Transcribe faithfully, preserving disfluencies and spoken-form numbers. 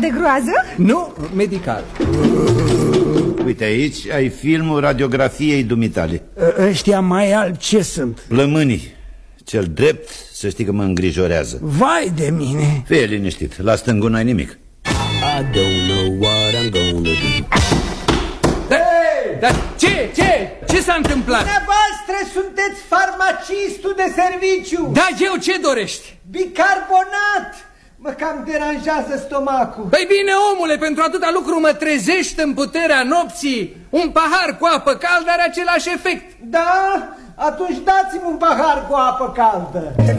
de groază? Nu, medical. Uite aici ai filmul radiografiei dumitale. Ăștia mai albi ce sunt? Plămânii. Cel drept, să știi că mă îngrijorează. Vai de mine. Fie liniștit, la stângul n-ai nimic. I don't know what I'm gonna do. Hey, dar ce, ce, ce s-a întâmplat? Dumneavoastră sunteți farmacistul de serviciu. Da, eu ce dorești? Bicarbonat. Mă cam deranjează stomacul. Păi bine, omule, pentru atâta lucru mă trezești în puterea nopții. Un pahar cu apă caldă are același efect. Da? Atunci dați-mi un pahar cu apă caldă.